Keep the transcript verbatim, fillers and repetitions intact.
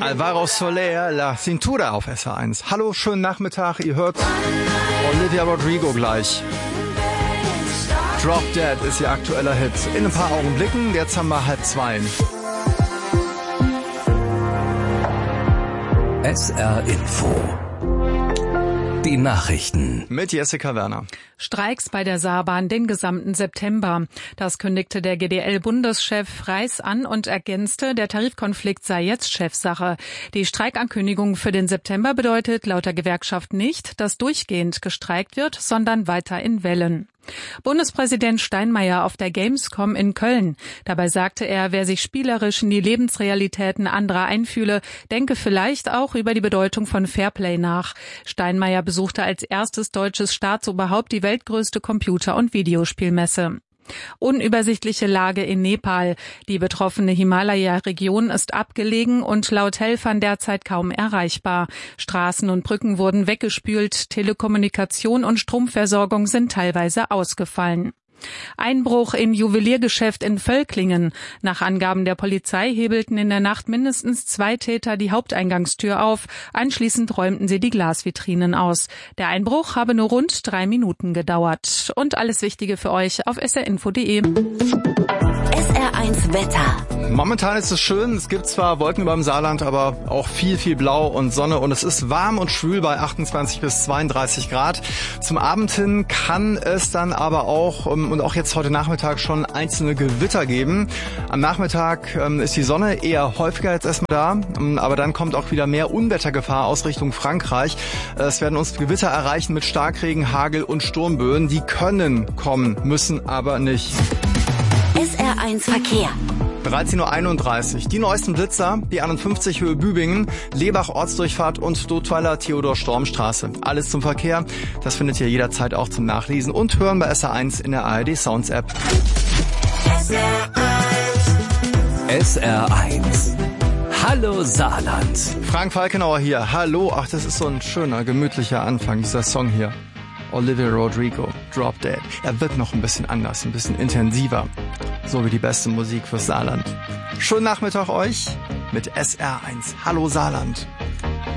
Alvaro Soler, La Cintura auf S R eins. Hallo, schönen Nachmittag. Ihr hört Olivia Rodrigo gleich. Drop Dead ist ihr aktueller Hit. In ein paar Augenblicken, jetzt haben wir halb zwei. S R Info. Die Nachrichten. Mit Jessica Werner. Streiks bei der Saarbahn den gesamten September. Das kündigte der G D L-Bundeschef Reiß an und ergänzte, der Tarifkonflikt sei jetzt Chefsache. Die Streikankündigung für den September bedeutet laut der Gewerkschaft nicht, dass durchgehend gestreikt wird, sondern weiter in Wellen. Bundespräsident Steinmeier auf der Gamescom in Köln. Dabei sagte er, wer sich spielerisch in die Lebensrealitäten anderer einfühle, denke vielleicht auch über die Bedeutung von Fairplay nach. Steinmeier besuchte als erstes deutsches Staatsoberhaupt die weltgrößte Computer- und Videospielmesse. Unübersichtliche Lage in Nepal. Die betroffene Himalaya-Region ist abgelegen und laut Helfern derzeit kaum erreichbar. Straßen und Brücken wurden weggespült, Telekommunikation und Stromversorgung sind teilweise ausgefallen. Einbruch in Juweliergeschäft in Völklingen. Nach Angaben der Polizei hebelten in der Nacht mindestens zwei Täter die Haupteingangstür auf. Anschließend räumten sie die Glasvitrinen aus. Der Einbruch habe nur rund drei Minuten gedauert. Und alles Wichtige für euch auf s r info punkt d e. S R eins Wetter. Momentan ist es schön, es gibt zwar Wolken über dem Saarland, aber auch viel, viel Blau und Sonne und es ist warm und schwül bei achtundzwanzig bis zweiunddreißig Grad. Zum Abend hin kann es dann aber auch und auch jetzt heute Nachmittag schon einzelne Gewitter geben. Am Nachmittag ist die Sonne eher häufiger jetzt erstmal da, aber dann kommt auch wieder mehr Unwettergefahr aus Richtung Frankreich. Es werden uns Gewitter erreichen mit Starkregen, Hagel und Sturmböen. Die können kommen, müssen aber nicht. S R eins Verkehr. dreizehn Uhr einunddreißig. Die neuesten Blitzer, die einundfünfzig Höhe Bübingen, Lebach Ortsdurchfahrt und Dotweiler Theodor-Storm-Straße. Alles zum Verkehr. Das findet ihr jederzeit auch zum Nachlesen und hören bei S R eins in der A R D Sounds App. S R eins. Hallo Saarland. Frank Falkenauer hier. Hallo. Ach, das ist so ein schöner, gemütlicher Anfang, dieser Song hier. Olivia Rodrigo, Drop Dead. Er wird noch ein bisschen anders, ein bisschen intensiver. So wie die beste Musik fürs Saarland. Schönen Nachmittag euch mit S R eins. Hallo Saarland.